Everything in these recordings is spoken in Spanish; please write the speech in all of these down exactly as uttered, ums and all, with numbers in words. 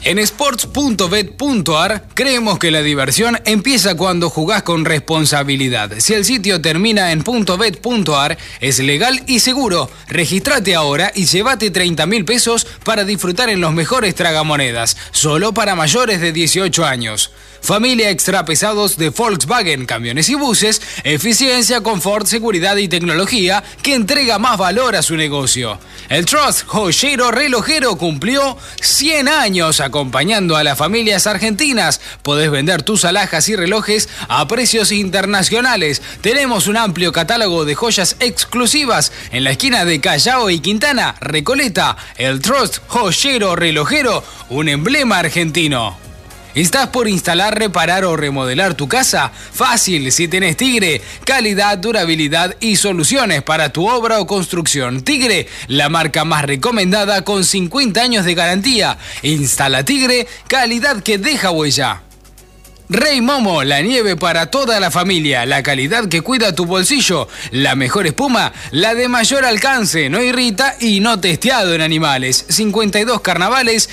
En sports punto bet punto ar creemos que la diversión empieza cuando jugás con responsabilidad. Si el sitio termina en .bet punto ar, es legal y seguro. Regístrate ahora y llévate treinta mil pesos para disfrutar en los mejores tragamonedas, solo para mayores de dieciocho años. Familia extra pesados de Volkswagen, camiones y buses, eficiencia, confort, seguridad y tecnología que entrega más valor a su negocio. El Trust Joyero Relojero cumplió cien años acompañando a las familias argentinas. Podés vender tus alhajas y relojes a precios internacionales. Tenemos un amplio catálogo de joyas exclusivas en la esquina de Callao y Quintana, Recoleta. El Trust Joyero Relojero, un emblema argentino. ¿Estás por instalar, reparar o remodelar tu casa? Fácil, si tenés Tigre. Calidad, durabilidad y soluciones para tu obra o construcción. Tigre, la marca más recomendada con cincuenta años de garantía. Instala Tigre, calidad que deja huella. Rey Momo, la nieve para toda la familia, la calidad que cuida tu bolsillo, la mejor espuma, la de mayor alcance, no irrita y no testeado en animales. cincuenta y dos carnavales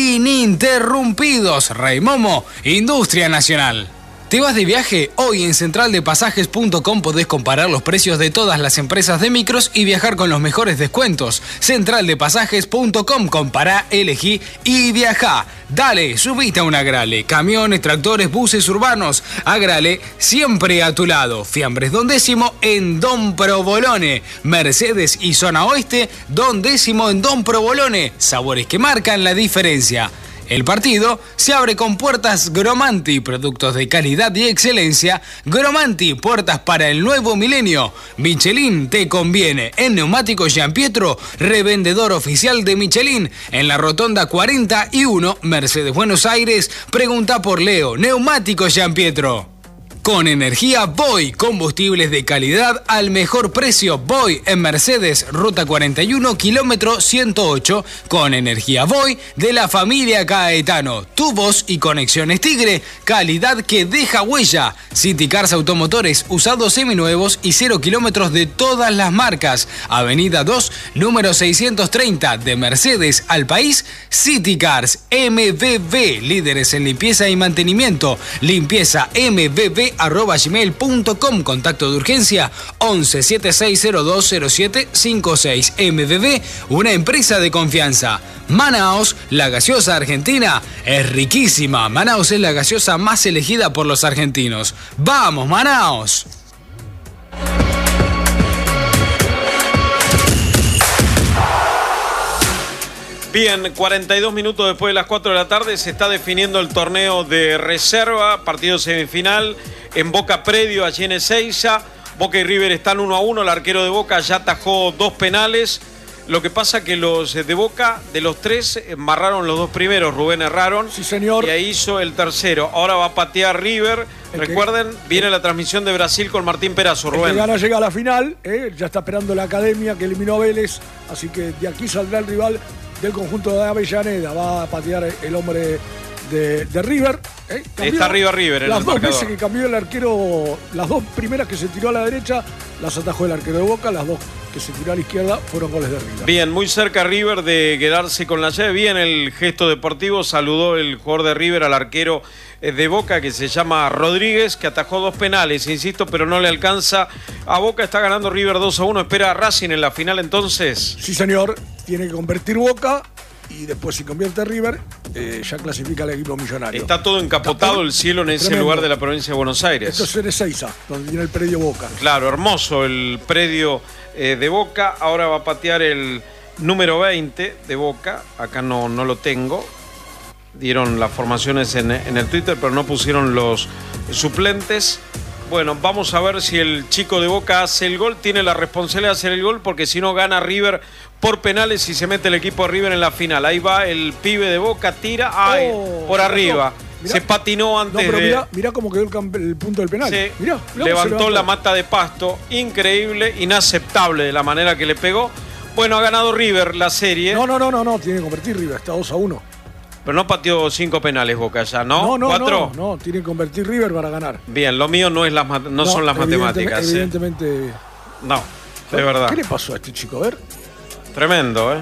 ininterrumpidos. Rey Momo, Industria Nacional. ¿Te vas de viaje? Hoy en central de pasajes punto com podés comparar los precios de todas las empresas de micros y viajar con los mejores descuentos. central de pasajes punto com, compará, elegí y viajá. Dale, subite a un Agrale. Camiones, tractores, buses urbanos. Agrale, siempre a tu lado. Fiambres Don Décimo en Don Provolone. Mercedes y Zona Oeste, Don Décimo en Don Provolone. Sabores que marcan la diferencia. El partido se abre con puertas Gromanti, productos de calidad y excelencia. Gromanti, puertas para el nuevo milenio. Michelin te conviene. En Neumáticos Gianpietro, revendedor oficial de Michelin. En la Rotonda cuarenta y uno, Mercedes Buenos Aires, pregunta por Leo. Neumáticos Gianpietro. Con energía Voy, combustibles de calidad al mejor precio. Voy en Mercedes, ruta cuarenta y uno, kilómetro ciento ocho. Con energía Voy de la familia Caetano. Tubos y conexiones Tigre, calidad que deja huella. City Cars Automotores, usados seminuevos y cero kilómetros de todas las marcas. Avenida dos, número seiscientos treinta, de Mercedes al país. City Cars M V B, líderes en limpieza y mantenimiento. Limpieza M V B arroba gmail punto com. Contacto de urgencia once, setenta y seis cero dos cero siete cincuenta y seis. M V B, una empresa de confianza. Manaos, la gaseosa argentina, es riquísima. Manaos es la gaseosa más elegida por los argentinos. ¡Vamos, Manaos! Bien, cuarenta y dos minutos después de las cuatro de la tarde se está definiendo el torneo de reserva, partido semifinal en Boca Predio, allí en Ezeiza. Boca y River están uno a uno, el arquero de Boca ya atajó dos penales. Lo que pasa que los de Boca, de los tres, embarraron los dos primeros, Rubén erraron. Sí, señor. Y ahí hizo el tercero. Ahora va a patear River. El Recuerden, que, viene el, la transmisión de Brasil con Martín Perazo, Rubén. El que gana llega a la final, ¿eh? Ya está esperando la Academia que eliminó a Vélez, así que de aquí saldrá el rival del conjunto de Avellaneda. Va a patear el hombre de, de River. ¿eh? Está arriba River en las el dos marcador. veces que cambió el arquero, las dos primeras que se tiró a la derecha, las atajó el arquero de Boca, las dos que se tiró a la izquierda fueron goles de River. Bien, muy cerca River de quedarse con la llave. Bien el gesto deportivo, saludó el jugador de River al arquero de Boca, que se llama Rodríguez, que atajó dos penales, insisto, pero no le alcanza a Boca. Está ganando River dos a uno, espera a Racing en la final entonces. Sí, señor, tiene que convertir Boca y después si convierte River, eh, ya clasifica el equipo millonario. Está todo encapotado Está, el cielo en ese tremendo lugar de la provincia de Buenos Aires. Esto es en Ezeiza, donde tiene el predio Boca. Claro, hermoso el predio eh, de Boca. Ahora va a patear el número veinte de Boca. Acá no, no lo tengo. Dieron las formaciones en, en el Twitter, pero no pusieron los suplentes. Bueno, vamos a ver si el chico de Boca hace el gol. Tiene la responsabilidad de hacer el gol, porque si no gana River por penales y se mete el equipo de River en la final. Ahí va el pibe de Boca, tira, ay, oh, por arriba. No, mirá, se patinó antes no, pero de... Mirá, mirá cómo quedó el, el punto del penal. Sí, mirá, mirá levantó la mata de pasto. Increíble, inaceptable de la manera que le pegó. Bueno, ha ganado River la serie. No, no, no, no, no tiene que convertir River, está dos a uno. Pero no pateó cinco penales Boca ya, ¿no? No, no, ¿Cuatro? no, no, tiene que convertir River para ganar. Bien, lo mío no, es las, no, no son las matemáticas. Evidentemente. ¿eh? No, es verdad. ¿Qué le pasó a este chico? A ver. Tremendo, ¿eh?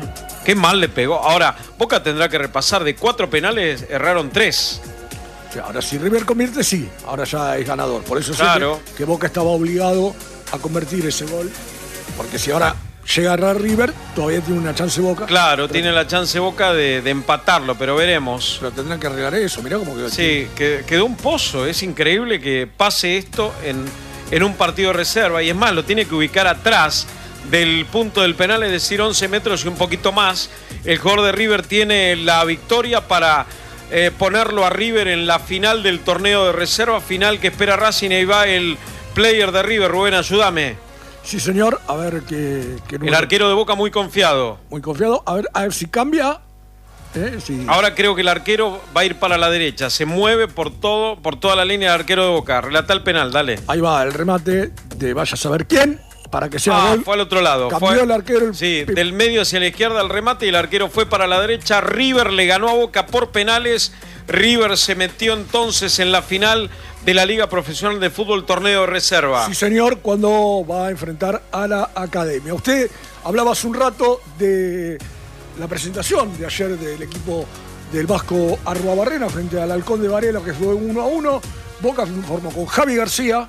Qué mal le pegó. Ahora, Boca tendrá que repasar. De cuatro penales, erraron tres. Ahora si River convierte, sí. Ahora ya es ganador. Por eso claro. sé que, que Boca estaba obligado a convertir ese gol. Porque si ahora llega a errar River, todavía tiene una chance Boca. Claro, pero, tiene la chance Boca de, de empatarlo, pero veremos. Pero tendrán que arreglar eso. Mirá cómo quedó. Sí, que, quedó un pozo. Es increíble que pase esto en, en un partido de reserva. Y es más, lo tiene que ubicar atrás del punto del penal, es decir, once metros y un poquito más. El jugador de River tiene la victoria para eh, ponerlo a River en la final del torneo de reserva, final que espera Racing. Ahí va el player de River. Rubén, ayúdame. Sí, señor, a ver qué... qué el arquero de Boca muy confiado. Muy confiado, a ver, a ver si cambia. Eh, sí. Ahora creo que el arquero va a ir para la derecha, se mueve por todo, por toda la línea del arquero de Boca. Relata el penal, dale. Ahí va el remate de vaya a saber quién. Para que sea ah, gol. Fue al otro lado. Cambió fue, el arquero. El... Sí, del medio hacia la izquierda el remate y el arquero fue para la derecha. River le ganó a Boca por penales. River se metió entonces en la final de la Liga Profesional de Fútbol Torneo de Reserva. Sí, señor, cuando va a enfrentar a la Academia. Usted hablaba hace un rato de la presentación de ayer del equipo del Vasco Arruabarrena frente al Halcón de Varela, que fue uno a uno. Boca formó con Javi García,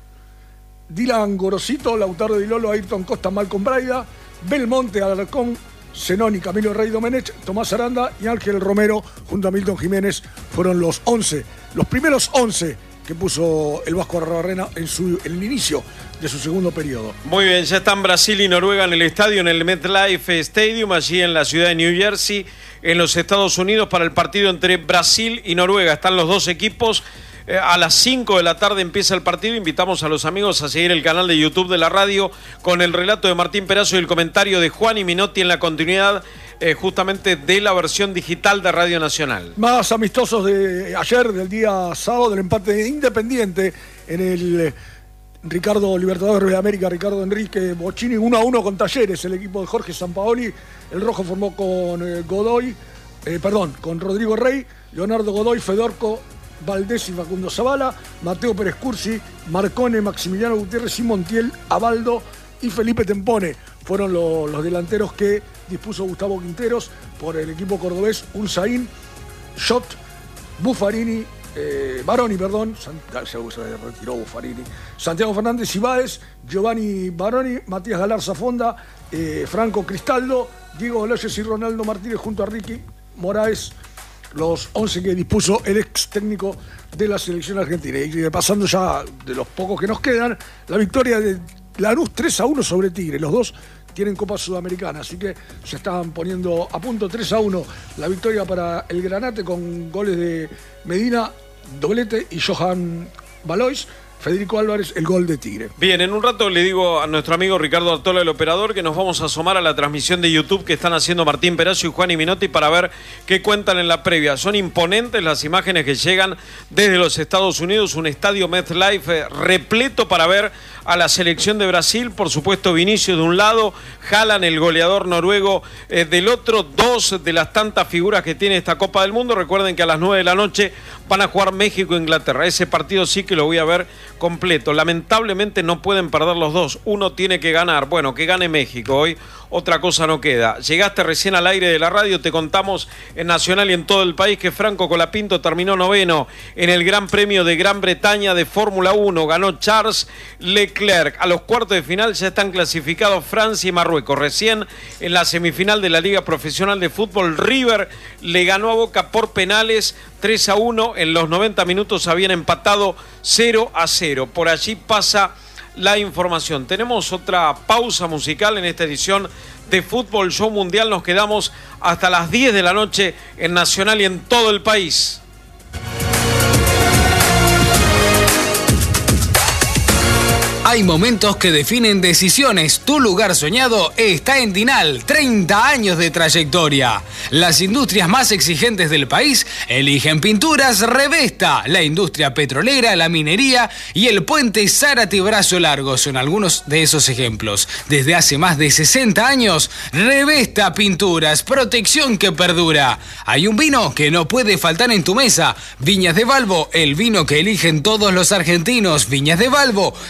Dylan Gorosito, Lautaro Di Lolo, Ayrton Costa, Malcolm Braida, Belmonte, Alarcón, Zenoni, Camilo Rey Domenech, Tomás Aranda y Ángel Romero junto a Milton Jiménez fueron los once, los primeros once que puso el Vasco Arruabarrena en, su, en el inicio de su segundo periodo. Muy bien, ya están Brasil y Noruega en el estadio, en el MetLife Stadium, allí en la ciudad de New Jersey, en los Estados Unidos, para el partido entre Brasil y Noruega. Están los dos equipos. A las cinco de la tarde empieza el partido. Invitamos a los amigos a seguir el canal de YouTube de la radio con el relato de Martín Perazo y el comentario de Juan y Minotti en la continuidad eh, justamente de la versión digital de Radio Nacional. Más amistosos de ayer, del día sábado, el empate de Independiente en el eh, Ricardo Libertadores de América, Ricardo Enrique Bocchini, uno a uno con Talleres, el equipo de Jorge Sampaoli. El rojo formó con eh, Godoy, eh, perdón, con Rodrigo Rey, Leonardo Godoy, Fedorco Valdés y Facundo Zavala, Mateo Pérez Cursi, Marcone, Maximiliano Gutiérrez y Montiel, Abaldo y Felipe Tempone. Fueron lo, los delanteros que dispuso Gustavo Quinteros por el equipo cordobés. Unzaín, Schott, Buffarini, eh, Baroni, perdón, San, se retiró Buffarini, Santiago Fernández Ibáez, Giovanni Baroni, Matías Galarza Fonda, eh, Franco Cristaldo, Diego Loyes y Ronaldo Martínez junto a Ricky Moraes. Los once que dispuso el ex técnico de la selección argentina. Y pasando ya de los pocos que nos quedan, la victoria de Lanús tres a uno sobre Tigre. Los dos tienen Copa Sudamericana, así que se están poniendo a punto. Tres a uno la victoria para el Granate con goles de Medina, doblete, y Johan Valois. Federico Álvarez, el gol de Tigre. Bien, en un rato le digo a nuestro amigo Ricardo Artola, el operador, que nos vamos a asomar a la transmisión de YouTube que están haciendo Martín Perazo y Juan y Minotti para ver qué cuentan en la previa. Son imponentes las imágenes que llegan desde los Estados Unidos, un estadio MetLife repleto para ver a la selección de Brasil, por supuesto Vinicius de un lado, Haaland, el goleador noruego, eh, del otro, dos de las tantas figuras que tiene esta Copa del Mundo. Recuerden que a las nueve de la noche van a jugar México e Inglaterra. Ese partido sí que lo voy a ver completo. Lamentablemente no pueden perder los dos. Uno tiene que ganar. Bueno, que gane México hoy. Otra cosa no queda. Llegaste recién al aire de la radio, te contamos en Nacional y en todo el país que Franco Colapinto terminó noveno en el Gran Premio de Gran Bretaña de Fórmula uno. Ganó Charles Leclerc. A los cuartos de final ya están clasificados Francia y Marruecos. Recién en la semifinal de la Liga Profesional de Fútbol, River le ganó a Boca por penales tres a uno. En los noventa minutos habían empatado cero a cero. Por allí pasa la información. Tenemos otra pausa musical en esta edición de Fútbol Show Mundial. Nos quedamos hasta las diez de la noche en Nacional y en todo el país. Hay momentos que definen decisiones. Tu lugar soñado está en Dinal. treinta años de trayectoria. Las industrias más exigentes del país eligen Pinturas Revesta. La industria petrolera, la minería y el puente Zárate Brazo Largo son algunos de esos ejemplos. Desde hace más de sesenta años, Revesta Pinturas, protección que perdura. Hay un vino que no puede faltar en tu mesa. Viñas de Valvo, el vino que eligen todos los argentinos. Viñas de Valvo, en su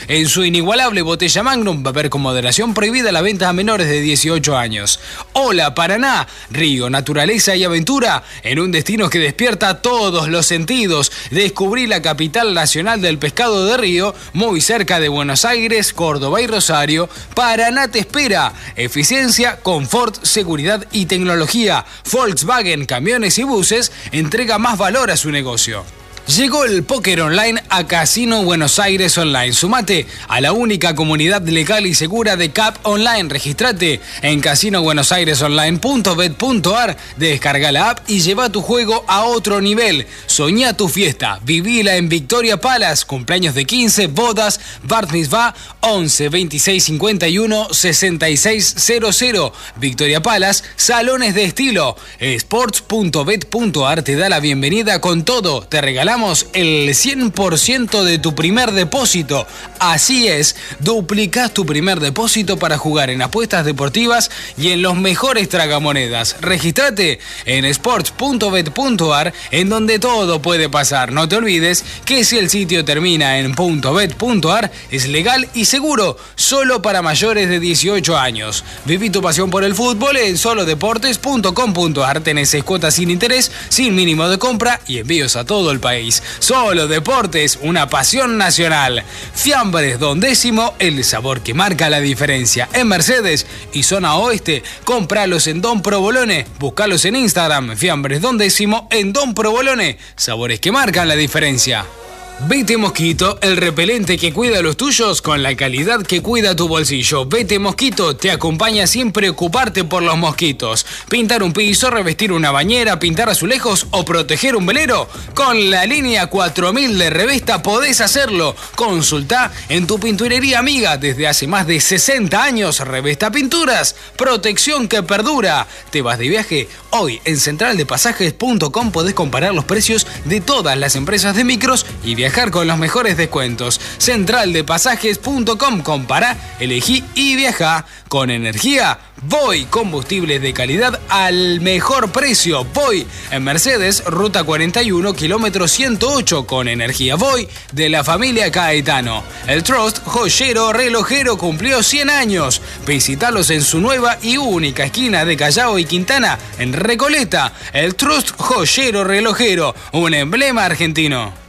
inigualable botella Magnum, beber con moderación, prohibida la venta a menores de dieciocho años. Hola Paraná, río, naturaleza y aventura en un destino que despierta todos los sentidos. Descubrí la capital nacional del pescado de río, muy cerca de Buenos Aires, Córdoba y Rosario. Paraná te espera. Eficiencia, confort, seguridad y tecnología. Volkswagen Camiones y Buses entrega más valor a su negocio. Llegó el póker online a Casino Buenos Aires Online. Sumate a la única comunidad legal y segura de C A P Online. Registrate en casino buenos aires online punto bet punto ar, descarga la app y lleva tu juego a otro nivel. Soñá tu fiesta, vivila en Victoria Palace. Cumpleaños de quince, bodas, bar mitzvah, once, veintiséis, cincuenta y uno, sesenta y seis cero cero. Victoria Palace, salones de estilo. sports punto bet punto ar te da la bienvenida con todo. Te regalamos el cien por ciento de tu primer depósito. Así es, duplicás tu primer depósito para jugar en apuestas deportivas y en los mejores tragamonedas. Regístrate en sports punto bet punto ar, en donde todo puede pasar. No te olvides que si el sitio termina en .bet punto ar es legal y seguro, solo para mayores de dieciocho años. Viví tu pasión por el fútbol en solo deportes punto com punto ar. Tenés seis cuotas sin interés, sin mínimo de compra y envíos a todo el país. Solo Deportes, una pasión nacional. Fiambres Don Décimo, el sabor que marca la diferencia. En Mercedes y zona oeste, compralos en Don Provolone. Buscalos en Instagram, Fiambres Don Décimo en Don Provolone. Sabores que marcan la diferencia. Vete Mosquito, el repelente que cuida a los tuyos con la calidad que cuida tu bolsillo. Vete Mosquito te acompaña sin preocuparte por los mosquitos. Pintar un piso, revestir una bañera, pintar azulejos o proteger un velero. Con la línea cuatro mil de Revesta podés hacerlo. Consultá en tu pinturería amiga desde hace más de sesenta años. Revesta Pinturas, protección que perdura. ¿Te vas de viaje? Hoy en central de pasajes punto com podés comparar los precios de todas las empresas de micros y viajar con los mejores descuentos. central de pasajes punto com, compará, elegí y viaja. Con energía, Voy, combustibles de calidad al mejor precio. Voy en Mercedes, ruta cuarenta y uno, kilómetro ciento ocho, con energía Voy de la familia Caetano. El Trust Joyero Relojero cumplió cien años. Visítalos en su nueva y única esquina de Callao y Quintana, en Recoleta. El Trust Joyero Relojero, un emblema argentino.